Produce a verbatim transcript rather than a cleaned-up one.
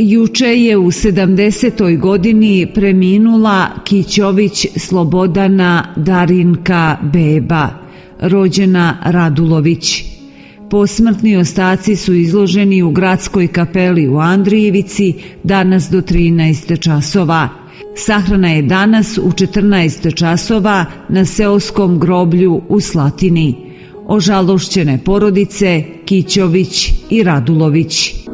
Juče je u sedamdesetoj godini preminula Kićović Slobodana Darinka beba, rođena Radulović. Posmrtni ostaci su izloženi u gradskoj kapeli u Andrijevici danas do trinaest časova. Sahrana je danas u četrnaest časova na seoskom groblju u Slatini. Ožalošćene porodice Kićović i Radulović.